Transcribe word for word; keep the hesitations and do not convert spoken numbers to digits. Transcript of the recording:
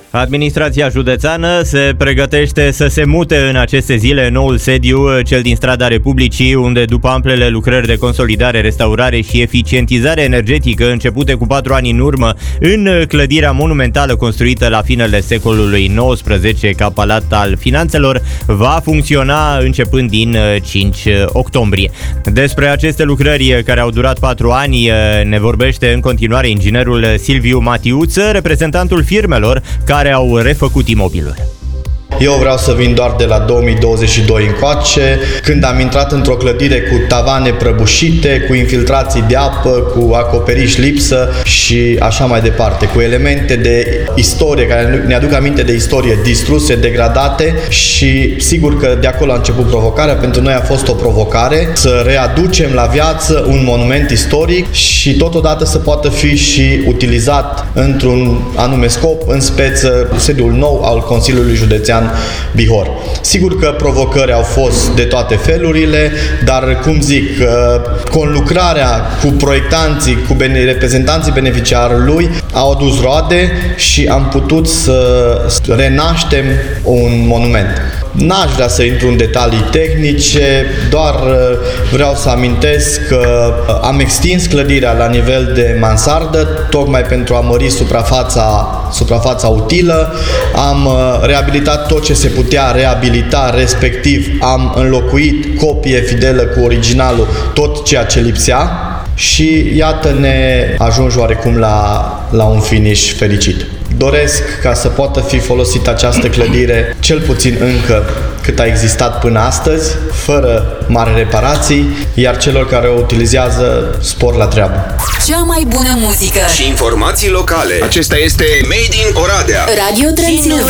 Administrația județeană se pregătește să se mute în aceste zile în noul sediu, cel din Strada Republicii, unde după amplele lucrări de consolidare, restaurare și eficientizare energetică începute cu patru ani în urmă în clădirea monumentală construită la finele secolului nouăsprezece ca palat al finanțelor, va funcționa începând din cinci octombrie. Despre aceste lucrări care au durat patru ani ne vorbește în continuare inginerul Silviu Matiuță, reprezentantul firmelor care au refăcut imobilul. Eu vreau să vin doar de la două mii douăzeci și doi încoace, când am intrat într-o clădire cu tavane prăbușite, cu infiltrații de apă, cu acoperiș lipsă și așa mai departe, cu elemente de istorie care ne aduc aminte de istorie distruse, degradate și sigur că de acolo a început provocarea. Pentru noi a fost o provocare să readucem la viață un monument istoric și totodată să poată fi și utilizat într-un anume scop, în speță sediul nou al Consiliului Județean Bihor. Sigur că provocări au fost de toate felurile, dar, cum zic, conlucrarea cu proiectanții, cu reprezentanții beneficiarului au adus roade și am putut să renaștem un monument. N-aș vrea să intru în detalii tehnice, doar vreau să amintesc că am extins clădirea la nivel de mansardă, tocmai pentru a mări suprafața, suprafața utilă. Am reabilitat tot ce se putea reabilita, respectiv am înlocuit copie fidelă cu originalul tot ceea ce lipsea și iată-ne ajungi oarecum la, la un finish fericit. Doresc ca să poată fi folosită această clădire cel puțin încă cât a existat până astăzi, fără mari reparații, iar celor care o utilizează spor la treabă. Cea mai bună muzică și informații locale. Acesta este Made in Oradea. Radio Transilvania.